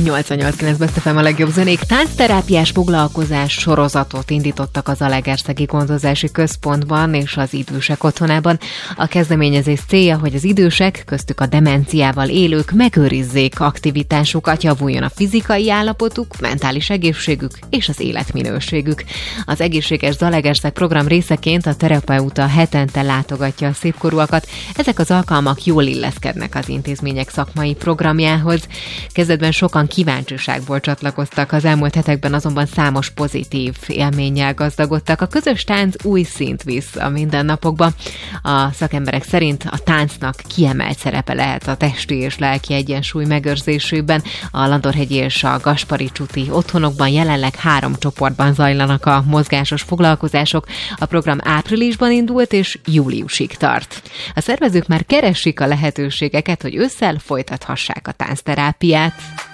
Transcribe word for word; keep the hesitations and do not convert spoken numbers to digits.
nyolcvannyolc kilenc Best ef em a legjobb zenék. Táncterápiás foglalkozás sorozatot indítottak az Zalaegerszegi Gondozási Központban és az idősek otthonában. A kezdeményezés célja, hogy az idősek, köztük a demenciával élők megőrizzék aktivitásukat, javuljon a fizikai állapotuk, mentális egészségük és az életminőségük. Az Egészséges Zalaegerszeg program részeként a terapeuta hetente látogatja a szépkorúakat. Ezek az alkalmak jól illeszkednek az intézmények szakmai programjához. Kezdetben sokan kíváncsiságból csatlakoztak, az elmúlt hetekben azonban számos pozitív élménnyel gazdagodtak. A közös tánc új szint visz a mindennapokba. A szakemberek szerint a táncnak kiemelt szerepe lehet a testi és lelki egyensúly megőrzésében. A Landorhegyi és a Gaspari Csuti otthonokban jelenleg három csoportban zajlanak a mozgásos foglalkozások. A program áprilisban indult és júliusig tart. A szervezők már keresik a lehetőségeket, hogy ősszel folytathassák a táncterápiát.